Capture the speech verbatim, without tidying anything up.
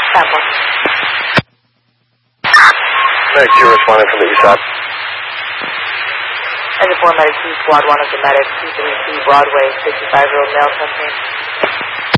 Sample. Medic two responding from the east side. And the four medic two, squad one of the medic two thirty-two Broadway, fifty-five-year-old male suspect.